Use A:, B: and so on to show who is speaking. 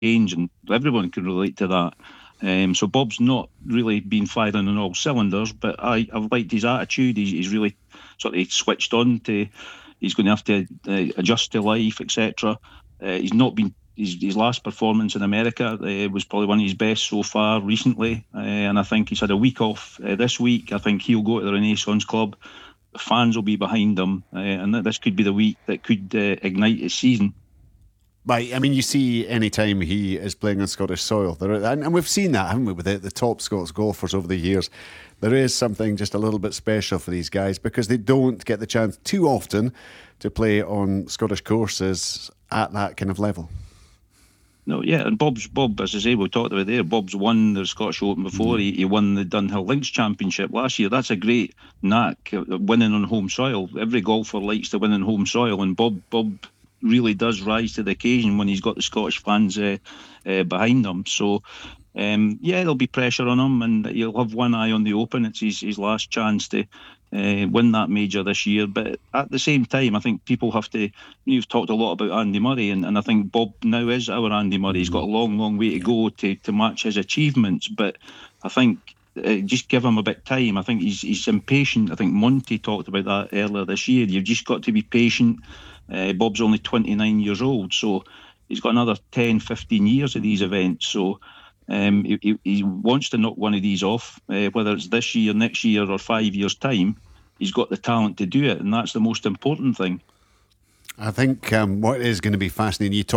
A: change, and everyone can relate to that. So Bob's not really been firing on all cylinders, but I've liked his attitude. He's really sort of switched on to. He's going to have to adjust to life, etc. He's not been. His last performance in America was probably one of his best so far recently, and I think he's had a week off this week. I think he'll go to the Renaissance Club. The fans will be behind him, and this could be the week that could ignite his season.
B: Right, I mean, you see any time he is playing on Scottish soil, and we've seen that, haven't we, with the top Scots golfers over the years. There is something just a little bit special for these guys because they don't get the chance too often to play on Scottish courses at that kind of level.
A: No, yeah, and Bob, as I say, we talked about there. Bob's won the Scottish Open before. He won the Dunhill Links Championship last year. That's a great knack, winning on home soil. Every golfer likes to win on home soil, and Bob really does rise to the occasion when he's got the Scottish fans behind him. So, there'll be pressure on him, and he'll have one eye on the Open. It's his last chance to win that major this year. But at the same time, I think people have to. You've talked a lot about Andy Murray, and I think Bob now is our Andy Murray. He's got a long, long way to go to match his achievements. But I think just give him a bit of time. I think he's impatient. I think Monty talked about that earlier this year. You've just got to be patient. Bob's only 29 years old, so he's got another 10, 15 years of these events. So he wants to knock one of these off, whether it's this year, next year, or 5 years' time. He's got the talent to do it, and that's the most important thing.
B: I think what is going to be fascinating, you talk